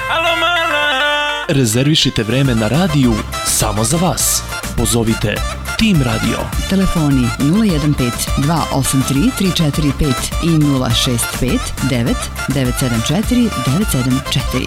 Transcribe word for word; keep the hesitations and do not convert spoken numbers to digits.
Alo mala. Rezervišite vreme na radiju samo za vas. Pozovite Tim Radio. Telefoni nula jedan pet dva osam tri tri četiri pet i nula šest pet devet devet sedam četiri devet sedam četiri.